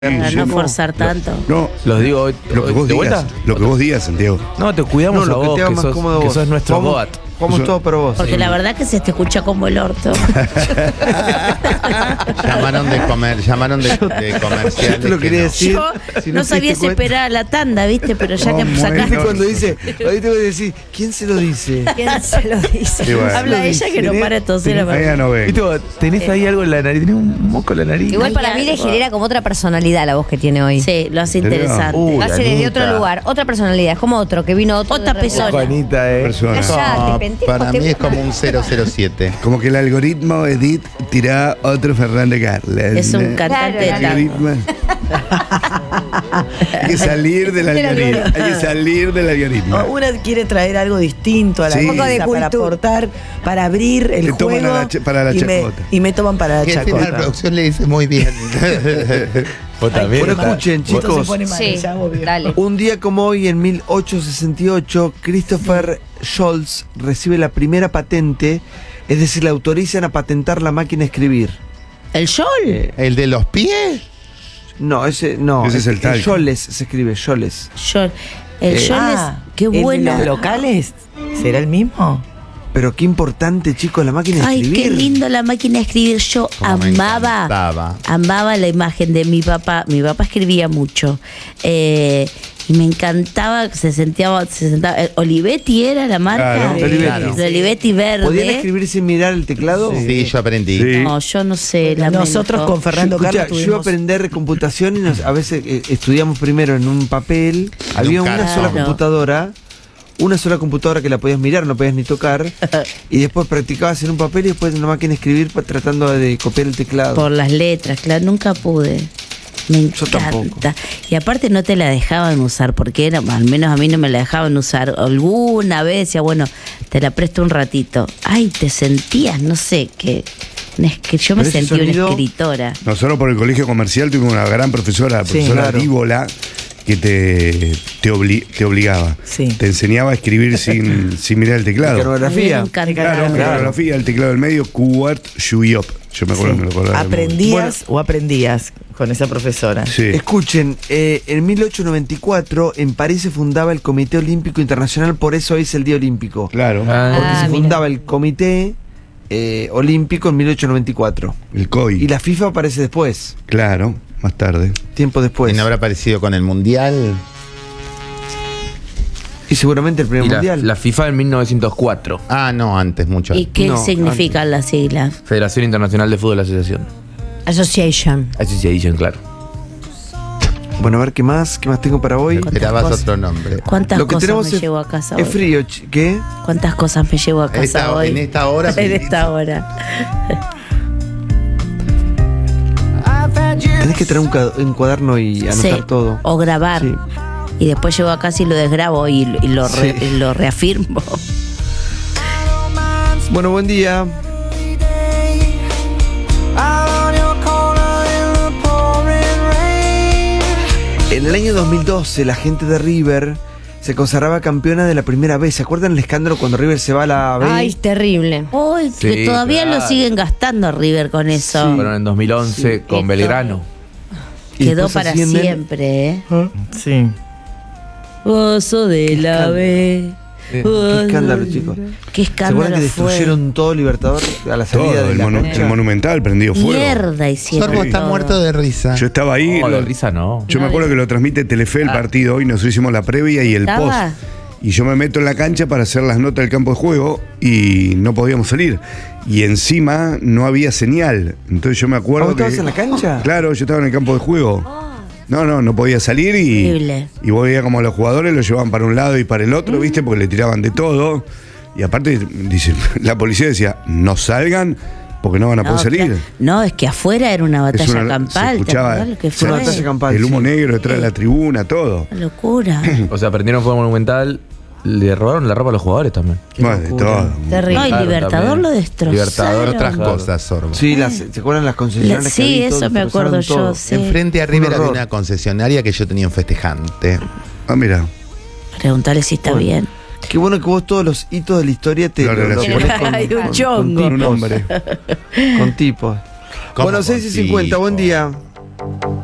Para no forzar tanto. No, Los digo hoy. lo que vos ¿De digas. vuelta? Lo que vos digas, Santiago. No, te cuidamos No, a lo que vos, te haga que más sos, cómodo a que vos. sos nuestro Vamos- goat. Vamos todos para vos. Porque la verdad que se te escucha como el orto. Llamaron de comercial. Yo te lo quería decir. Yo si no te sabía diste cuenta. esperar a la tanda, ¿viste? Pero ya que ¿Cómo sacaste. ¿Viste cuando dice? Ahí te voy a decir, ¿quién se lo dice? ¿Quién se lo dice? Sí, bueno. Habla ella que no para de toser. Ahí ya no ven. ¿Viste vos? Tenés ahí algo en la nariz, tenés un moco en la nariz. Igual Hay para mí le algo. genera como otra personalidad la voz que tiene hoy. Sí, lo hace ¿Serio? interesante. Va a ser de Anita. otro lugar, otra personalidad. Es como otro, que vino otro. Otra de otro persona. lado. Juanita, Persona. Callate, pendejo, Para te- mí es como un 007. Como que el algoritmo Edith tira otro Fernando Carlos. Es un cantante de Claro, tango. algoritmo. Hay que salir del algoritmo. Hay que salir del algoritmo. Una quiere traer algo distinto a la Sí. mesa Un poco de para cultura. aportar, para abrir el Te toman juego. a para la y chacota. y me toman para la Y al final la chacota. producción le dice muy bien. Vos también. Bueno, estás- escuchen, Esto se chicos. pone mal, Sí, ya vos bien. dale. Un día como hoy, en 1868, Christopher Scholz recibe la primera patente, es decir, le autorizan a patentar la máquina de escribir. ¿El Sol? ¿El de los pies? No, ese no. Ese es el talco. Scholz se escribe, Scholz. Sol. El Sol Ah, es. Qué ¿el de bueno. los locales? ¿Será el mismo? Pero qué importante, chicos, la máquina de Ay, escribir. qué lindo la máquina de escribir. Yo Como me amaba encantaba. la imagen de mi papá. Mi papá escribía mucho. Y me encantaba, se sentaba. Olivetti era la marca. Claro, Olivetti. Claro. De Olivetti verde. ¿Podían escribir sin mirar el teclado? Sí, yo aprendí. Sí. No, yo no sé. Nosotros lamento. con Fernando Escuchá, Carlos yo tuvimos... aprender computación y a veces estudiamos primero en un papel. Había una cartón. sola Claro. computadora. Una sola computadora que la podías mirar, no podías ni tocar. Y después practicabas en un papel y después en una máquina de escribir tratando de copiar el teclado. Por las letras, claro, nunca pude. Me Yo tampoco. encanta. Y aparte no te la dejaban usar, porque era, al menos a mí no me la dejaban usar. Alguna vez decía, bueno, te la presto un ratito. Ay, te sentías, no sé, que yo me Pero ese sentí sonido- una escritora. Nosotros por el colegio comercial tuvimos una gran profesora, la Sí, profesora claro. Díbola, que te obligaba. Sí. Te enseñaba a escribir sin mirar el teclado. Mecanografía. Me encantaba. Claro, mecanografía, el teclado del medio, Cuart, Shuyop. Yo me acuerdo, Sí. me lo acordaba. ¿Aprendías o aprendías con esa profesora? Sí. Escuchen, en 1894 en París se fundaba el Comité Olímpico Internacional, por eso hoy es el Día Olímpico. Claro. Porque Ah, se mira. fundaba el Comité Olímpico en 1894. El COI. Y la FIFA aparece después, Claro, más tarde. tiempo después. ¿Y no habrá aparecido con el mundial? Y seguramente el primer Y mundial. la FIFA en 1904. Ah, no, antes, mucho. ¿Y qué No, significan las siglas? Federación Internacional de Fútbol Asociación. Association. Association, claro. Bueno, a ver qué más tengo para hoy. Esperabas cosas. otro nombre. ¿Cuántas Lo que cosas tenemos me llevo a casa hoy? es frío, ¿qué? ¿Cuántas cosas me llevo a casa hoy? En esta hora. En esta hora. Tenés que traer un cuaderno y anotar Sí, todo. o grabar. Sí. Y después llego a casa y lo desgrabo y Sí. lo reafirmo. Bueno, buen día. En el año 2012, la gente de River se consagraba campeona de la primera vez. ¿Se acuerdan el escándalo cuando River se va a la B? Ay, terrible. Uy, que Sí, todavía claro. lo siguen gastando a River con eso. Fueron en 2011 con Esto- Belgrano. Y Quedó después para ascienden. siempre, ¿eh? Sí. Oso de la B. Qué escándalo, chicos. Qué ¿Se acuerdan escándalo que fue. destruyeron todo Libertador a la salida Todo, de el, la el cancha? Monumental prendió fuego. Mierda hicieron. Sorbo está todo. muerto de risa. Yo estaba ahí. No, lo- de risa no. Yo me acuerdo que lo transmite Telefe el partido hoy, nosotros hicimos la previa y el ¿Estaba? post. Y yo me meto en la cancha para hacer las notas del campo de juego y no podíamos salir. Y encima no había señal. Entonces yo me acuerdo ¿Vos que... estabas en la cancha? Claro, yo estaba en el campo de juego. No podía salir Horrible. y vos veías como los jugadores lo llevaban para un lado y para el otro, ¿viste? Porque le tiraban de todo. Y aparte, dice, la policía decía, no salgan porque no van a No, poder salir. claro. No, es que afuera era una batalla Es una- campal. se ¿Te escuchaba- acordás lo que se- fue? Una batalla campal. El humo sí. negro detrás de la tribuna, todo. Una locura. O sea, prendieron fuego monumental. Le robaron la ropa a los jugadores también. Bueno, de todo. Terrible. No, y Claro, Libertador también. lo destrozaron. Libertador, Otras Claro. cosas, Sorbo. Sí, ¿se acuerdan las concesionarias? que Sí, había y todo? eso me acuerdo Destrozaron yo. todo. Sí. Enfrente a River Un había horror. una concesionaria que yo tenía un festejante. Ah, mira. Preguntale si está Bueno. bien. Qué bueno que vos todos los hitos de la historia te Lo relacionás. ponés con, Hay un con chongo. Un tipos. hombre. Con tipos. ¿Cómo Bueno, con 6:50, buen tipos? día.